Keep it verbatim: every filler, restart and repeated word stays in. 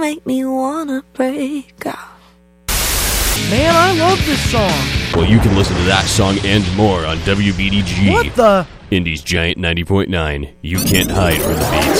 make me wanna break out. Man, I love this song. Well, you can listen to that song and more on W B D G. What the? Indy's Giant ninety point nine. You can't hide from the beats.